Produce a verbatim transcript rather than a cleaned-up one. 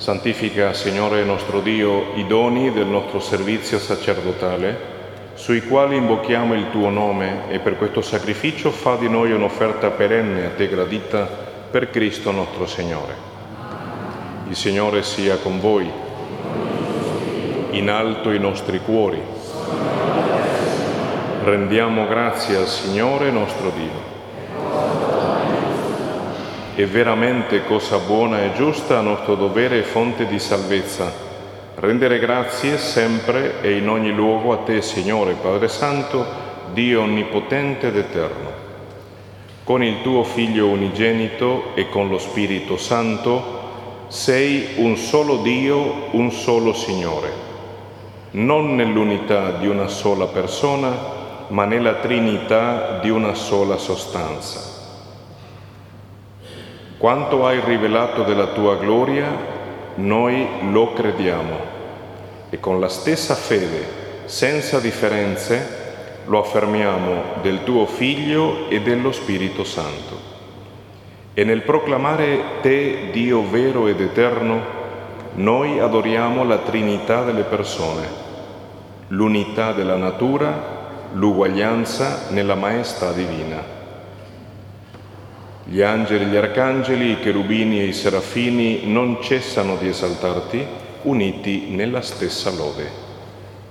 Santifica, Signore nostro Dio, i doni del nostro servizio sacerdotale, sui quali invochiamo il Tuo nome, e per questo sacrificio fa di noi un'offerta perenne a Te gradita per Cristo nostro Signore. Il Signore sia con voi. In alto i nostri cuori. Rendiamo grazie al Signore nostro Dio. È veramente cosa buona e giusta, nostro dovere e fonte di salvezza, rendere grazie sempre e in ogni luogo a Te, Signore, Padre Santo, Dio onnipotente ed eterno. Con il Tuo Figlio unigenito e con lo Spirito Santo sei un solo Dio, un solo Signore, non nell'unità di una sola persona, ma nella Trinità di una sola sostanza. Quanto hai rivelato della Tua gloria, noi lo crediamo e con la stessa fede, senza differenze, lo affermiamo del Tuo Figlio e dello Spirito Santo. E nel proclamare Te, Dio vero ed eterno, noi adoriamo la Trinità delle persone, l'unità della natura, l'uguaglianza nella maestà divina. Gli angeli, gli arcangeli, i cherubini e i serafini non cessano di esaltarti, uniti nella stessa lode.